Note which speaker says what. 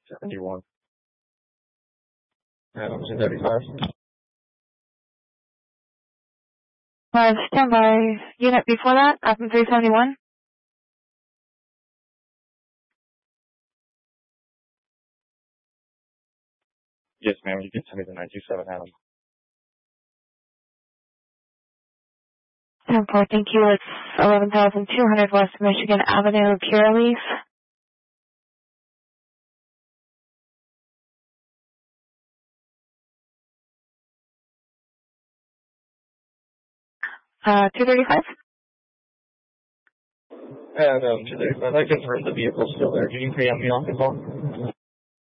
Speaker 1: 71. Adam 235.
Speaker 2: Standby. Unit before that, Adam 371.
Speaker 1: Yes, ma'am. You can send me the 927, Adam.
Speaker 2: 10-4, thank you. It's 11,200 West Michigan Avenue, Curaleaf. Uh, 235.
Speaker 1: Adam 235. I confirm the vehicle's still there. Can you preempt me off the phone?